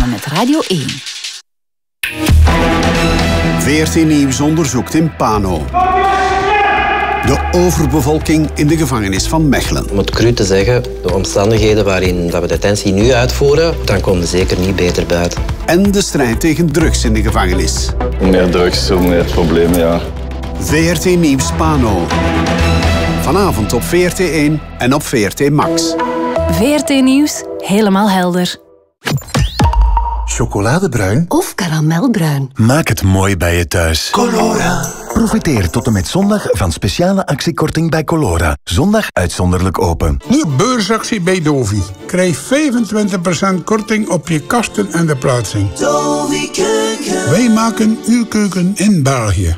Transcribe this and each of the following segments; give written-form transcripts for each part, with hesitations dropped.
samen met Radio 1. VRT Nieuws onderzoekt in Pano de overbevolking in de gevangenis van Mechelen. Om het cru te zeggen, de omstandigheden waarin dat we detentie nu uitvoeren, dan komen we zeker niet beter buiten. En de strijd tegen drugs in de gevangenis. Hoe meer drugs, hoe meer problemen, ja. VRT Nieuws Pano. Vanavond op VRT1 en op VRT Max. VRT Nieuws, helemaal helder. Chocoladebruin of karamelbruin. Maak het mooi bij je thuis. Colora. Profiteer tot en met zondag van speciale actiekorting bij Colora. Zondag uitzonderlijk open. Nu beursactie bij Dovi. Krijg 25% korting op je kasten en de plaatsing. Dovi Keuken. Wij maken uw keuken in België.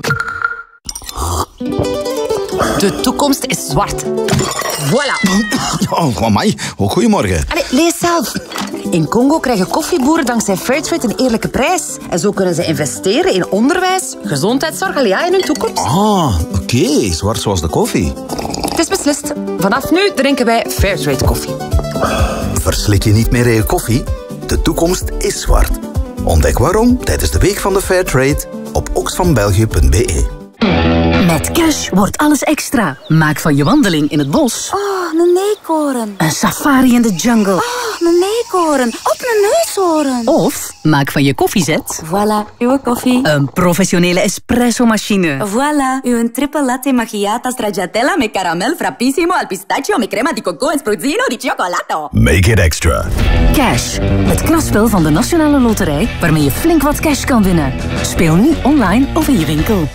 De toekomst is zwart. Voilà. Oh, amai. Goedemorgen. Allee, lees zelf. In Congo krijgen koffieboeren dankzij Fairtrade een eerlijke prijs. En zo kunnen ze investeren in onderwijs, gezondheidszorg en in hun toekomst. Ah, oké. Zwart zoals de koffie. Het is beslist. Vanaf nu drinken wij Fairtrade koffie. Verslik je niet meer in je koffie? De toekomst is zwart. Ontdek waarom tijdens de Week van de Fairtrade op oxvanbelgië.be. Met Cash wordt alles extra. Maak van je wandeling in het bos een eekhoorn. een safari in de jungle. Een eekhoorn. Op een neushoorn. Of maak van je koffiezet Voilà, uw koffie. een professionele espresso-machine. Voilà, uw triple latte macchiato stracciatella met caramel frappissimo al pistachio met crema di coco en spruzzino di cioccolato. Make it extra. Cash, het knaspel van de Nationale Loterij waarmee je flink wat cash kan winnen. Speel nu online of in je winkel.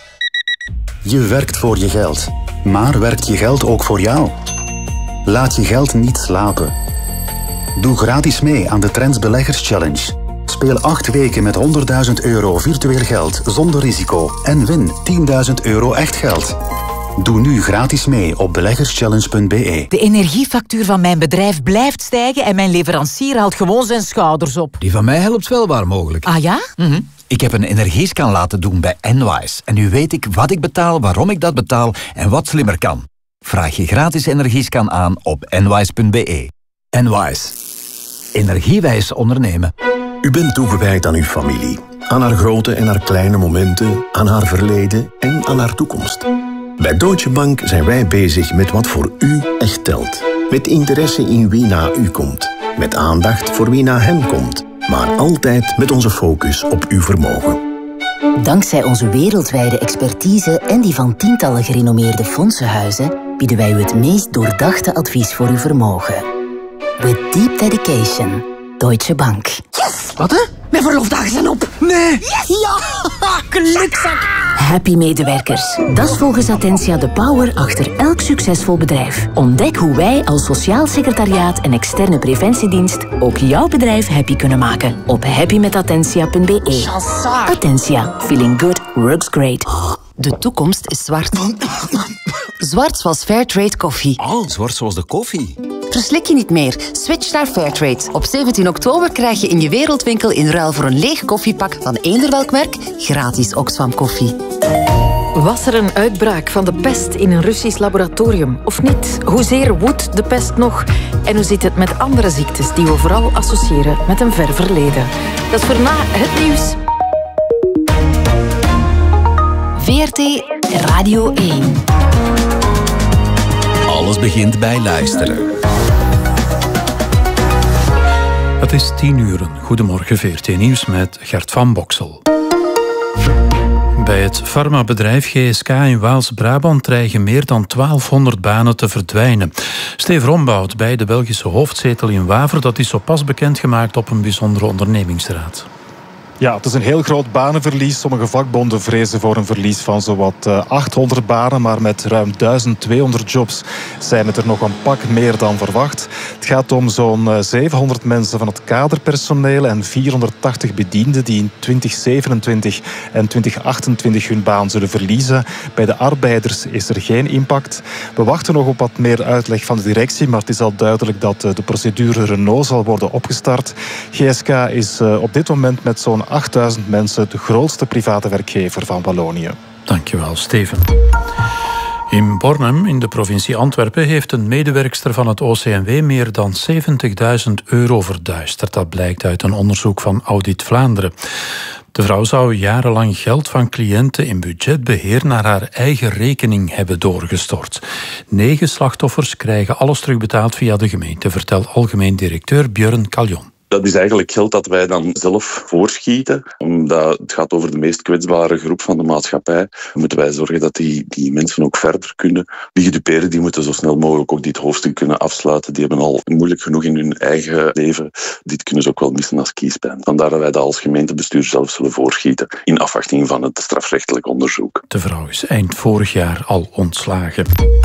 Je werkt voor je geld, maar werkt je geld ook voor jou? Laat je geld niet slapen. Doe gratis mee aan de Trends Beleggers Challenge. Speel 8 weken met €100.000 virtueel geld zonder risico en win €10.000 echt geld. Doe nu gratis mee op beleggerschallenge.be. De energiefactuur van mijn bedrijf blijft stijgen en mijn leverancier haalt gewoon zijn schouders op. Die van mij helpt wel waar mogelijk. Ah ja? Ik heb een energiescan laten doen bij Enwise. En nu weet ik wat ik betaal, waarom ik dat betaal en wat slimmer kan. Vraag je gratis energiescan aan op enwise.be. Enwise. Energiewijs ondernemen. U bent toegewijd aan uw familie. Aan haar grote en haar kleine momenten, aan haar verleden en aan haar toekomst. Bij Deutsche Bank zijn wij bezig met wat voor u echt telt. Met interesse in wie na u komt. Met aandacht voor wie na hen komt. Maar altijd met onze focus op uw vermogen. Dankzij onze wereldwijde expertise en die van tientallen gerenommeerde fondsenhuizen bieden wij u het meest doordachte advies voor uw vermogen. With deep dedication. Deutsche Bank. Yes! Wat hè? Mijn verloofdagen zijn op. Nee! Yes! Ja! Gelukzak! Happy medewerkers. Dat is volgens Attentia de power achter elk succesvol bedrijf. Ontdek hoe wij als sociaal secretariaat en externe preventiedienst ook jouw bedrijf happy kunnen maken op happymetattentia.be. Attentia. Feeling good works great. De toekomst is zwart. Zwart zoals Fairtrade koffie. Oh, zwart zoals de koffie. Verslik je niet meer. Switch naar Fairtrade. Op 17 oktober krijg je in je wereldwinkel in ruil voor een leeg koffiepak van eender welk merk gratis Oxfam koffie. Was er een uitbraak van de pest in een Russisch laboratorium of niet? Hoezeer woedt de pest nog? En hoe zit het met andere ziektes die we vooral associëren met een ver verleden? Dat is voor na het nieuws. VRT Radio 1. Alles begint bij luisteren. Het is 10:00. Goedemorgen VRT Nieuws met Gert van Boksel. Bij het farmabedrijf GSK in Waals-Brabant dreigen meer dan 1200 banen te verdwijnen. Steve Rombout bij de Belgische hoofdzetel in Waver, dat is zo pas bekendgemaakt op een bijzondere ondernemingsraad. Ja, het is een heel groot banenverlies. Sommige vakbonden vrezen voor een verlies van zowat 800 banen, maar met ruim 1200 jobs zijn het er nog een pak meer dan verwacht. Het gaat om zo'n 700 mensen van het kaderpersoneel en 480 bedienden die in 2027 en 2028 hun baan zullen verliezen. Bij de arbeiders is er geen impact. We wachten nog op wat meer uitleg van de directie, maar het is al duidelijk dat de procedure Renault zal worden opgestart. GSK is op dit moment met zo'n 8000 mensen de grootste private werkgever van Wallonië. Dankjewel, Steven. In Bornem, in de provincie Antwerpen, heeft een medewerkster van het OCMW meer dan €70.000 verduisterd. Dat blijkt uit een onderzoek van Audit Vlaanderen. De vrouw zou jarenlang geld van cliënten in budgetbeheer naar haar eigen rekening hebben doorgestort. 9 slachtoffers krijgen alles terugbetaald via de gemeente, vertelt algemeen directeur Björn Kaljon. Dat is eigenlijk geld dat wij dan zelf voorschieten. Omdat het gaat over de meest kwetsbare groep van de maatschappij. Moeten wij zorgen dat die mensen ook verder kunnen. Die gedupeerden die moeten zo snel mogelijk ook dit hoofdstuk kunnen afsluiten. Die hebben al moeilijk genoeg in hun eigen leven. Dit kunnen ze ook wel missen als kiespijn. Vandaar dat wij dat als gemeentebestuur zelf zullen voorschieten. In afwachting van het strafrechtelijk onderzoek. De vrouw is eind vorig jaar al ontslagen.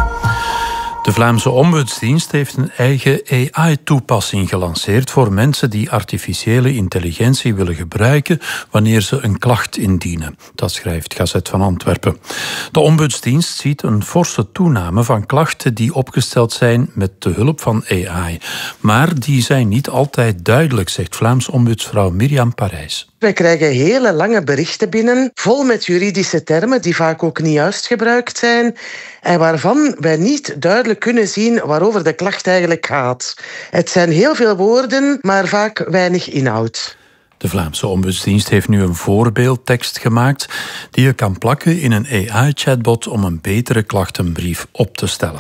De Vlaamse Ombudsdienst heeft een eigen AI-toepassing gelanceerd voor mensen die artificiële intelligentie willen gebruiken wanneer ze een klacht indienen. Dat schrijft Gazet van Antwerpen. De Ombudsdienst ziet een forse toename van klachten die opgesteld zijn met de hulp van AI. Maar die zijn niet altijd duidelijk, zegt Vlaams ombudsvrouw Mirjam Parijs. Wij krijgen hele lange berichten binnen, vol met juridische termen die vaak ook niet juist gebruikt zijn en waarvan wij niet duidelijk kunnen zien waarover de klacht eigenlijk gaat. Het zijn heel veel woorden, maar vaak weinig inhoud. De Vlaamse Ombudsdienst heeft nu een voorbeeldtekst gemaakt die je kan plakken in een AI-chatbot om een betere klachtenbrief op te stellen.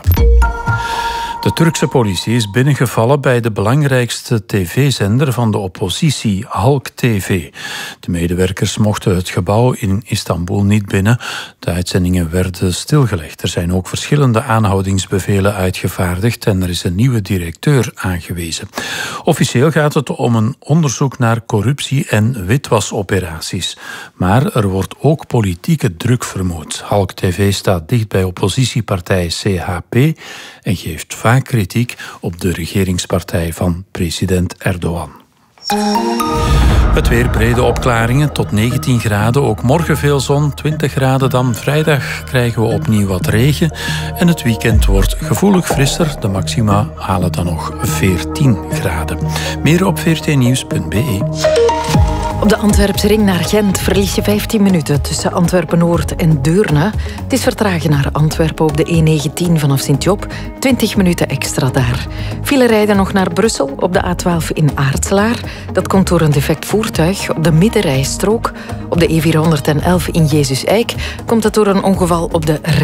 De Turkse politie is binnengevallen bij de belangrijkste tv-zender van de oppositie, Halk TV. De medewerkers mochten het gebouw in Istanbul niet binnen. De uitzendingen werden stilgelegd. Er zijn ook verschillende aanhoudingsbevelen uitgevaardigd en er is een nieuwe directeur aangewezen. Officieel gaat het om een onderzoek naar corruptie en witwasoperaties. Maar er wordt ook politieke druk vermoed. Halk TV staat dicht bij oppositiepartij CHP en geeft vaak kritiek op de regeringspartij van president Erdogan. Het weer, brede opklaringen tot 19 graden. Ook morgen veel zon, 20 graden dan. Vrijdag krijgen we opnieuw wat regen. En het weekend wordt gevoelig frisser. De maxima halen dan nog 14 graden. Meer op vrt-nieuws.be. Op de Antwerpse ring naar Gent verlies je 15 minuten tussen Antwerpen-Noord en Deurne. Het is vertragen naar Antwerpen op de E19 vanaf Sint-Job. 20 minuten extra daar. File rijden nog naar Brussel op de A12 in Aartselaar. Dat komt door een defect voertuig op de middenrijstrook. Op de E411 in Jezus-Eik komt het door een ongeval op de